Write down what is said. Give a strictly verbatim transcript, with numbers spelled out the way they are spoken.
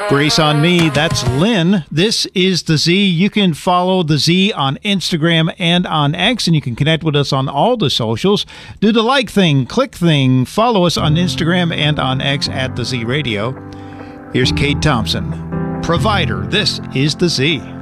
Grace on me, that's Lynn. This is The Z. You can follow The Z on Instagram and on X, and you can connect with us on all the socials. Do the like thing, click thing, follow us on Instagram and on X at The Z Radio. Here's Kate Thompson, Provider. This is The Z.